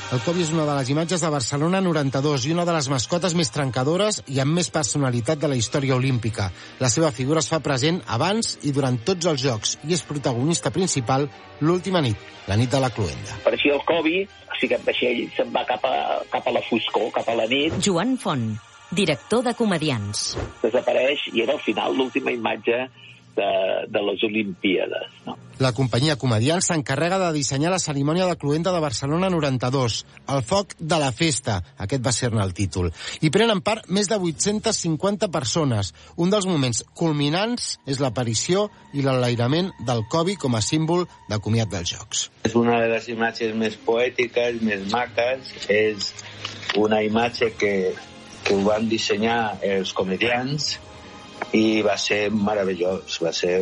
El Kobe és una de les imatges de Barcelona 92 i una de les mascotes més trencadores i amb més personalitat de la història olímpica. La seva figura es fa present abans i durant tots els Jocs i és protagonista principal l'última nit, la nit de la cloenda. Apareixia el Kobe, o sigui que el vaixell se'n va cap a la foscor, cap a la nit. Joan Font, director de Comediants. Desapareix i era al final l'última imatge de les Olimpíades, no? La companyia Comediants s'encarrega de dissenyar la cerimònia de cloenda de Barcelona 92, el foc de la festa, aquest va ser-ne el títol. Hi prenen part més de 850 persones. Un dels moments culminants és l'aparició i l'enlairament del Kobe com a símbol de comiat dels Jocs. És una de les imatges més poètiques, més maques, és una imatge que ho van dissenyar els comediants i va ser meravellós, va ser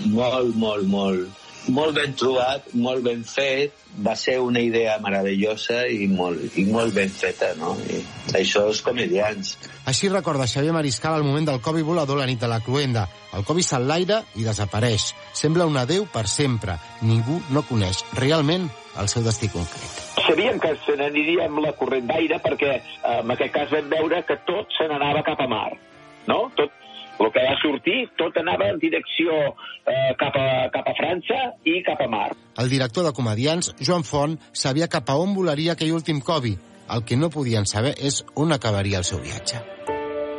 molt ben trobat, molt ben fet, va ser una idea meravellosa i molt ben feta, no? I això és Comediants. Així recorda Xavier Mariscal el moment del Kobe volador la nit de la cloenda. El Kobe s'enlaira i desapareix. Sembla un adéu per sempre. Ningú no coneix realment el seu destí concret. Sabíem que se n'aniria amb la corrent d'aire perquè en aquest cas vam veure que tot se n'anava cap a mar, no? Tot el que va sortir, tot anava en direcció cap a França i cap a mar. El director de Comediants, Joan Font, sabia cap a on volaria aquell últim Kobe. El que no podien saber és on acabaria el seu viatge.